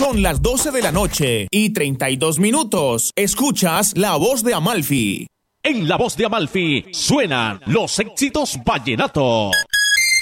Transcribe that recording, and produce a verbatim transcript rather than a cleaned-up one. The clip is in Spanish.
Son las doce de la noche y treinta y dos minutos. Escuchas La Voz de Amalfi. En La Voz de Amalfi suenan los éxitos vallenato.